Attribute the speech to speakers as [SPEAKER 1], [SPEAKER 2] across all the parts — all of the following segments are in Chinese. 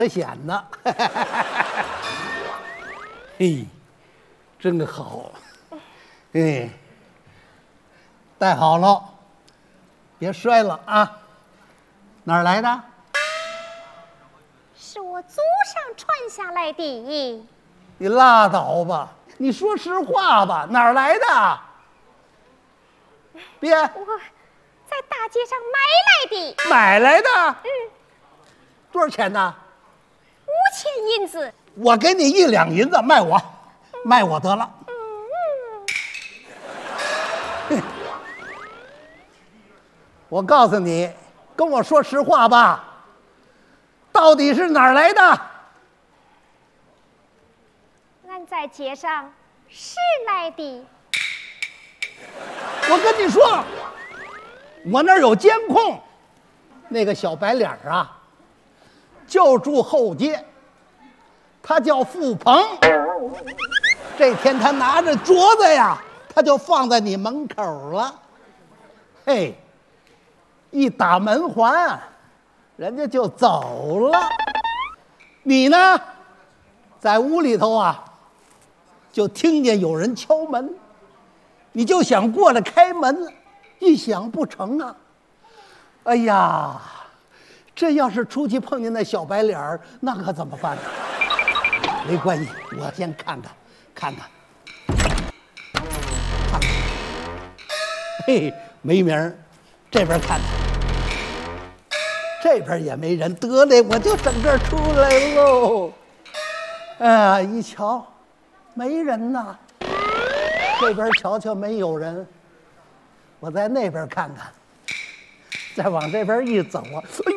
[SPEAKER 1] 显呢。嘿，真好。哎，戴好了，别摔了啊！哪儿来的？
[SPEAKER 2] 是我祖上传下来的。
[SPEAKER 1] 你拉倒吧！你说实话吧，哪儿来的？别，
[SPEAKER 2] 我在大街上买来的。
[SPEAKER 1] 买来的？多少钱呢
[SPEAKER 2] ？5000银子。
[SPEAKER 1] 我给你1两银子，卖我得了。我告诉你，跟我说实话吧，到底是哪儿来的？
[SPEAKER 2] 俺在街上拾来的。
[SPEAKER 1] 我跟你说，我那儿有监控，那个小白脸啊，就住后街，他叫付鹏。这天他拿着镯子呀，他就放在你门口了。嘿，一打门环，人家就走了。你呢，在屋里头啊，就听见有人敲门，你就想过来开门，一想不成啊。哎呀，这要是出去碰见那小白脸儿，那可怎么办呢？没关系，我先看看，嘿，没名儿，这边看看，这边也没人，得嘞，我就整这儿出来喽。一瞧，没人呐。这边瞧瞧，没有人。我在那边看看，再往这边一走啊，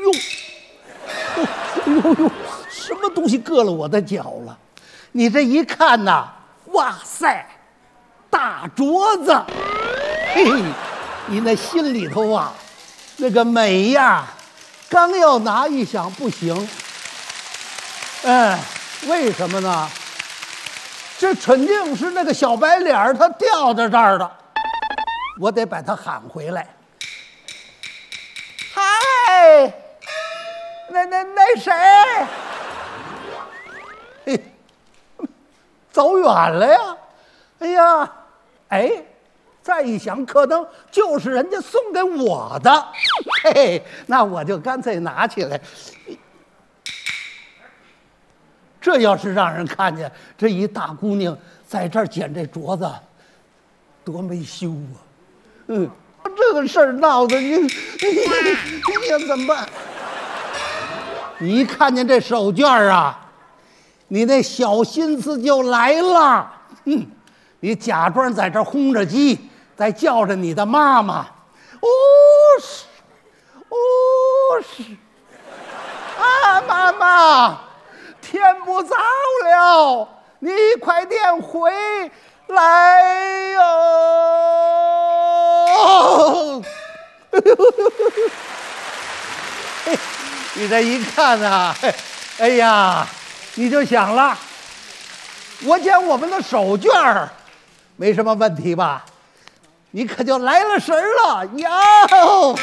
[SPEAKER 1] 哎呦，什么东西硌了我的脚了？你这一看呐，哇塞，大镯子！嘿，你那心里头啊，那个美呀，刚要拿一想不行。为什么呢？这肯定是那个小白脸儿他掉在这儿的，我得把他喊回来。嗨，那谁？嘿，走远了呀！哎呀，再一想，可能就是人家送给我的。嘿，那我就干脆拿起来。这要是让人看见，这一大姑娘在这儿捡这镯子，多没羞啊！这个事儿闹的你怎么办？你一看见这手绢啊，你那小心思就来了。你假装在这儿轰着鸡，在叫着你的妈妈，是啊，妈妈。天不早了，你快点回来哟！你这一看啊，哎呀，你就想了，我捡我们的手绢没什么问题吧？你可就来了神了哟！